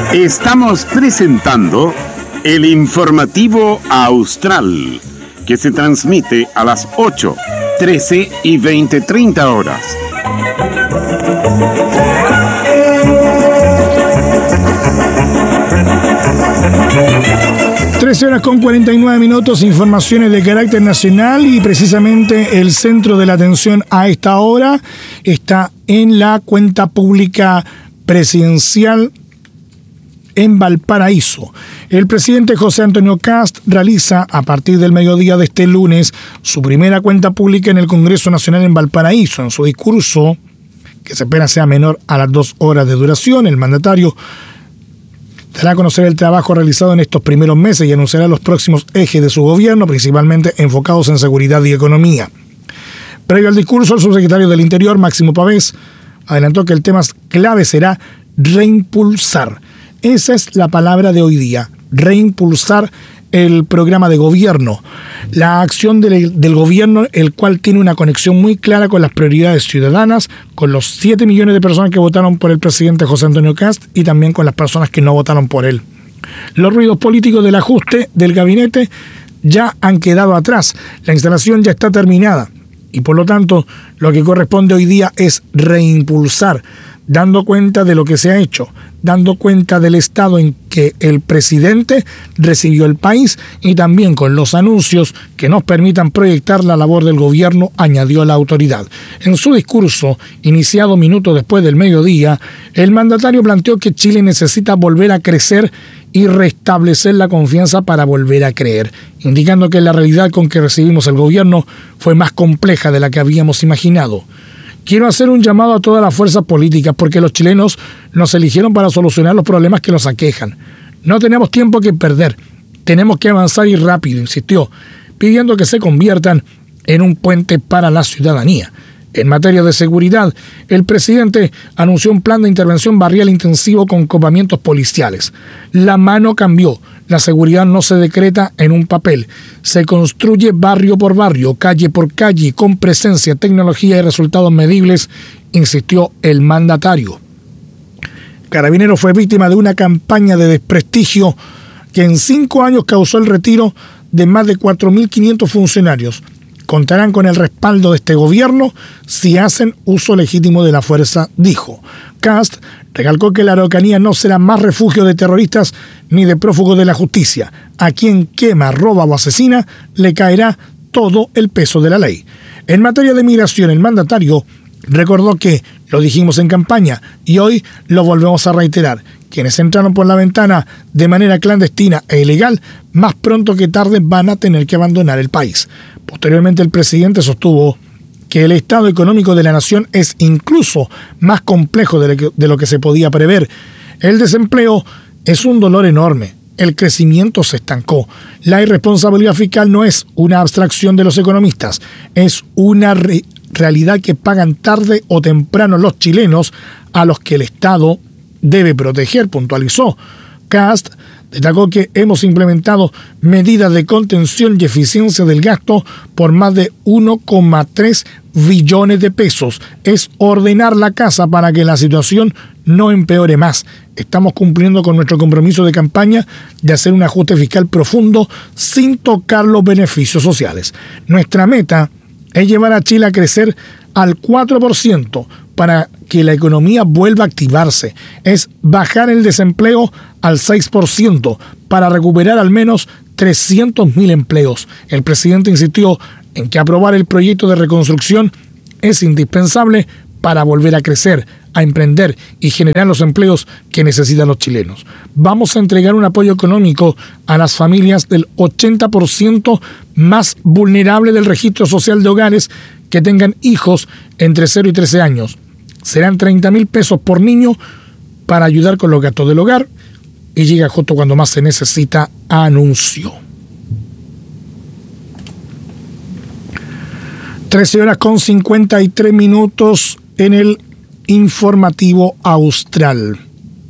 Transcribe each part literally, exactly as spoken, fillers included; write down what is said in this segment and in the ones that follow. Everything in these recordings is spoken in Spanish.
Estamos presentando el informativo Austral, que se transmite a las ocho, trece y veinte treinta horas. trece horas con cuarenta y nueve minutos, informaciones de carácter nacional, y precisamente el centro de la atención a esta hora está en la cuenta pública presidencial en Valparaíso. El presidente José Antonio Kast realiza a partir del mediodía de este lunes su primera cuenta pública en el Congreso Nacional en Valparaíso. En su discurso, que se espera sea menor a las dos horas de duración, el mandatario dará a conocer el trabajo realizado en estos primeros meses y anunciará los próximos ejes de su gobierno, principalmente enfocados en seguridad y economía. Previo al discurso, el subsecretario del Interior, Máximo Pavés, adelantó que el tema clave será reimpulsar. Esa es la palabra de hoy día, reimpulsar el programa de gobierno, la acción del, del gobierno, el cual tiene una conexión muy clara con las prioridades ciudadanas, con los siete millones de personas que votaron por el presidente José Antonio Kast y también con las personas que no votaron por él. Los ruidos políticos del ajuste del gabinete ya han quedado atrás, la instalación ya está terminada y por lo tanto lo que corresponde hoy día es reimpulsar, dando cuenta de lo que se ha hecho, dando cuenta del estado en que el presidente recibió el país y también con los anuncios que nos permitan proyectar la labor del gobierno, añadió la autoridad. En su discurso, iniciado minutos después del mediodía, el mandatario planteó que Chile necesita volver a crecer y restablecer la confianza para volver a creer, indicando que la realidad con que recibimos el gobierno fue más compleja de la que habíamos imaginado. Quiero hacer un llamado a todas las fuerzas políticas porque los chilenos nos eligieron para solucionar los problemas que nos aquejan. No tenemos tiempo que perder, tenemos que avanzar y rápido, insistió, pidiendo que se conviertan en un puente para la ciudadanía. En materia de seguridad, el presidente anunció un plan de intervención barrial intensivo con copamientos policiales. La mano cambió. La seguridad no se decreta en un papel. Se construye barrio por barrio, calle por calle, con presencia, tecnología y resultados medibles, insistió el mandatario. Carabineros fue víctima de una campaña de desprestigio que en cinco años causó el retiro de más de cuatro mil quinientos funcionarios. Contarán con el respaldo de este gobierno si hacen uso legítimo de la fuerza, dijo. Kast recalcó que la Araucanía no será más refugio de terroristas ni de prófugos de la justicia. A quien quema, roba o asesina le caerá todo el peso de la ley. En materia de migración, el mandatario recordó que, lo dijimos en campaña y hoy lo volvemos a reiterar, quienes entraron por la ventana de manera clandestina e ilegal, más pronto que tarde van a tener que abandonar el país. Posteriormente, el presidente sostuvo que el estado económico de la nación es incluso más complejo de lo que, de lo que se podía prever. El desempleo es un dolor enorme. El crecimiento se estancó. La irresponsabilidad fiscal no es una abstracción de los economistas, es una re- realidad que pagan tarde o temprano los chilenos a los que el Estado debe proteger, puntualizó. Kast destacó que hemos implementado medidas de contención y eficiencia del gasto por más de uno coma tres billones de pesos. Es ordenar la casa para que la situación no empeore más. Estamos cumpliendo con nuestro compromiso de campaña de hacer un ajuste fiscal profundo sin tocar los beneficios sociales. Nuestra meta es llevar a Chile a crecer al cuatro por ciento para que la economía vuelva a activarse. Es bajar el desempleo al seis por ciento para recuperar al menos trescientos mil empleos. El presidente insistió en que aprobar el proyecto de reconstrucción es indispensable para volver a crecer, a emprender y generar los empleos que necesitan los chilenos. Vamos a entregar un apoyo económico a las familias del ochenta por ciento más vulnerable del registro social de hogares que tengan hijos entre cero y trece años. Serán treinta mil pesos por niño para ayudar con los gastos del hogar y llega justo cuando más se necesita, anunció. trece horas con cincuenta y tres minutos en el informativo austral.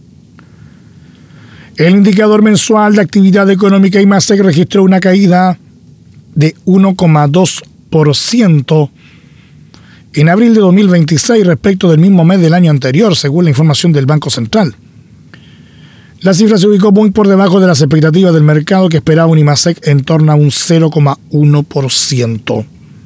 El indicador mensual de actividad económica IMASEC registró una caída de uno coma dos por ciento en abril de dos mil veintiséis respecto del mismo mes del año anterior, según la información del Banco Central. La cifra se ubicó muy por debajo de las expectativas del mercado, que esperaba un IMASEC en torno a un cero coma uno por ciento.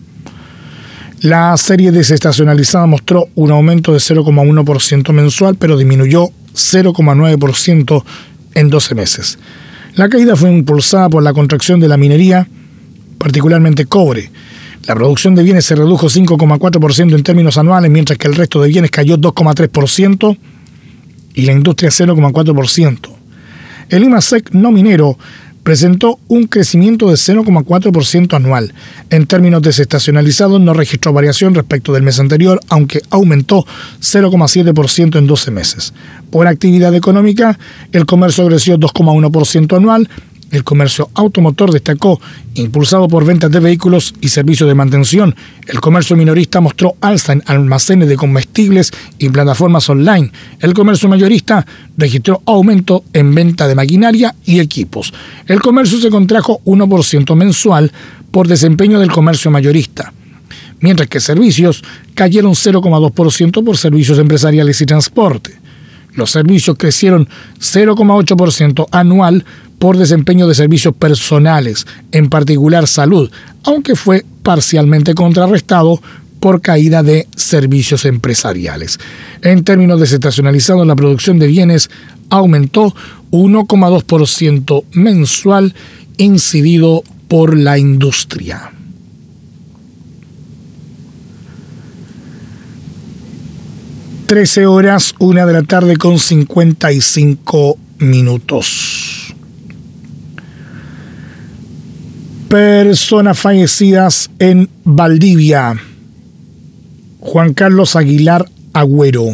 La serie desestacionalizada mostró un aumento de cero coma uno por ciento mensual, pero disminuyó cero coma nueve por ciento en doce meses. La caída fue impulsada por la contracción de la minería, particularmente cobre. La producción de bienes se redujo cinco coma cuatro por ciento en términos anuales, mientras que el resto de bienes cayó dos coma tres por ciento y la industria cero coma cuatro por ciento. El IMASEC no minero presentó un crecimiento de cero coma cuatro por ciento anual. En términos desestacionalizados no registró variación respecto del mes anterior, aunque aumentó cero coma siete por ciento en doce meses. Por actividad económica, el comercio creció dos coma uno por ciento anual. El comercio automotor destacó, impulsado por ventas de vehículos y servicios de mantención. El comercio minorista mostró alza en almacenes de comestibles y plataformas online. El comercio mayorista registró aumento en venta de maquinaria y equipos. El comercio se contrajo uno por ciento mensual por desempeño del comercio mayorista, mientras que servicios cayeron cero coma dos por ciento por servicios empresariales y transporte. Los servicios crecieron cero coma ocho por ciento anual por desempeño de servicios personales, en particular salud, aunque fue parcialmente contrarrestado por caída de servicios empresariales. En términos desestacionalizados, la producción de bienes aumentó uno coma dos por ciento mensual, incidido por la industria. trece horas, una de la tarde con cincuenta y cinco minutos. Personas fallecidas en Valdivia. Juan Carlos Aguilar Agüero.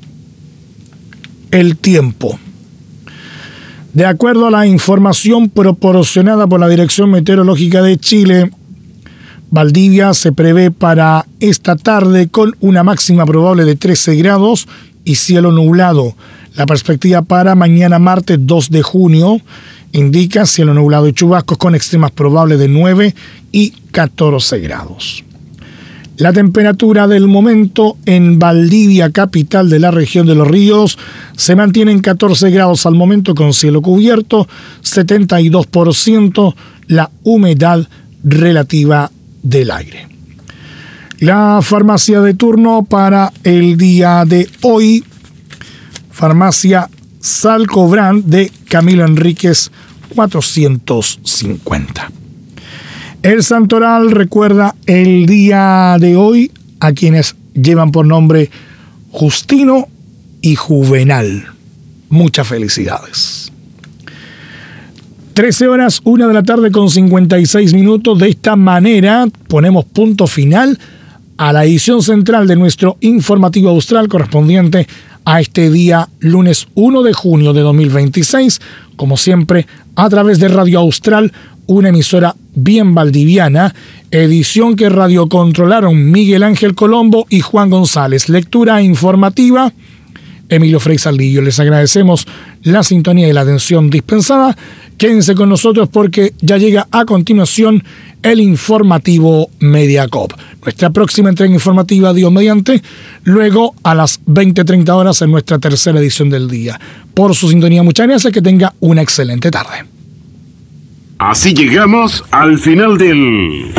El tiempo. De acuerdo a la información proporcionada por la Dirección Meteorológica de Chile, Valdivia se prevé para esta tarde con una máxima probable de trece grados y cielo nublado. La perspectiva para mañana martes dos de junio indica cielo nublado y chubascos con extremas probables de nueve y catorce grados. La temperatura del momento en Valdivia, capital de la región de Los Ríos, se mantiene en catorce grados al momento con cielo cubierto, setenta y dos por ciento la humedad relativa del aire. La farmacia de turno para el día de hoy, farmacia Salcobrand de Camilo Enríquez cuatrocientos cincuenta. El Santoral recuerda el día de hoy a quienes llevan por nombre Justino y Juvenal. Muchas felicidades. trece horas, una de la tarde con cincuenta y seis minutos. De esta manera ponemos punto final a la edición central de nuestro informativo austral correspondiente a este día lunes uno de junio de dos mil veintiséis, como siempre a través de Radio Austral, una emisora bien valdiviana, edición que radiocontrolaron Miguel Ángel Colombo y Juan González. Lectura informativa, Emilio Frei Saldillo. Les agradecemos la sintonía y la atención dispensada. Quédense con nosotros porque ya llega a continuación el informativo Mediacoop. Nuestra próxima entrega informativa, Dios mediante, luego a las veinte treinta horas en nuestra tercera edición del día. Por su sintonía, muchas gracias, que tenga una excelente tarde. Así llegamos al final del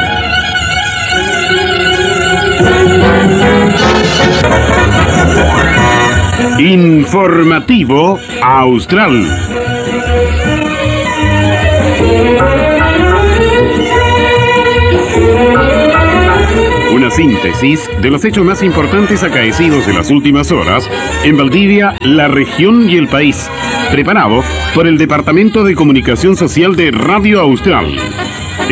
Informativo Austral. Una síntesis de los hechos más importantes acaecidos en las últimas horas en Valdivia, la región y el país. Preparado por el Departamento de Comunicación Social de Radio Austral.